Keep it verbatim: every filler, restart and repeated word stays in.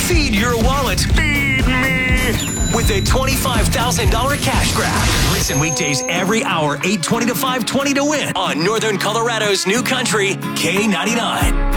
Feed your wallet. Feed me. With a twenty-five thousand dollars cash grab. Listen weekdays every hour, eight twenty to five twenty to win on Northern Colorado's new country, K ninety-nine.